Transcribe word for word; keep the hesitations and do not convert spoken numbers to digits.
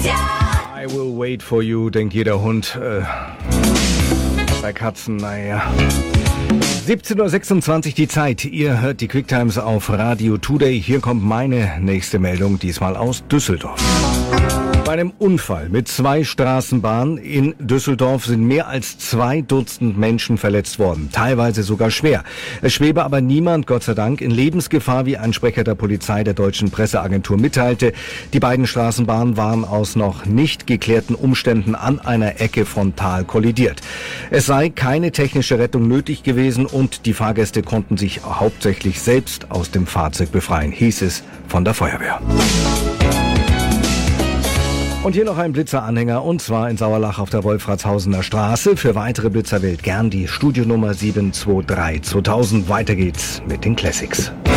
I will wait for you, denkt jeder Hund. Äh, bei Katzen, naja. siebzehn Uhr sechsundzwanzig die Zeit. Ihr hört die Quicktimes auf Radio Today. Hier kommt meine nächste Meldung, diesmal aus Düsseldorf. Bei einem Unfall mit zwei Straßenbahnen in Düsseldorf sind mehr als zwei Dutzend Menschen verletzt worden, teilweise sogar schwer. Es schwebe aber niemand, Gott sei Dank, in Lebensgefahr, wie ein Sprecher der Polizei der deutschen Presseagentur mitteilte. Die beiden Straßenbahnen waren aus noch nicht geklärten Umständen an einer Ecke frontal kollidiert. Es sei keine technische Rettung nötig gewesen und die Fahrgäste konnten sich hauptsächlich selbst aus dem Fahrzeug befreien, hieß es von der Feuerwehr. Und hier noch ein Blitzeranhänger, und zwar in Sauerlach auf der Wolfratshausener Straße. Für weitere Blitzer wählt gern die Studionummer sieben zwei drei zweitausend. Weiter geht's mit den Classics.